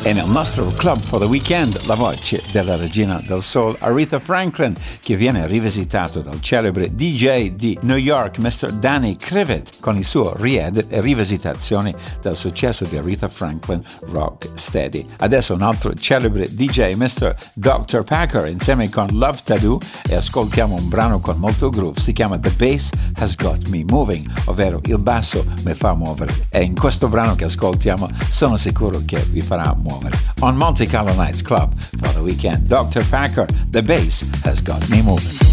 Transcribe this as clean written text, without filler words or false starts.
E nel nostro Club for the Weekend la voce della regina del soul Aretha Franklin, che viene rivisitato dal celebre DJ di New York Mr. Danny Krivit con il suo re-edit e rivisitazioni del successo di Aretha Franklin Rock Steady. Adesso un altro celebre DJ Mr. Dr. Packer insieme con Love Tattoo e ascoltiamo un brano con molto groove, si chiama The Bass Has Got Me Moving, ovvero il basso mi fa muovere, e in questo brano che ascoltiamo sono sicuro che vi farà muovere. On Monte Carlo Nights Club for the Weekend, Dr. Packer, The Bass Has Got Me Moving.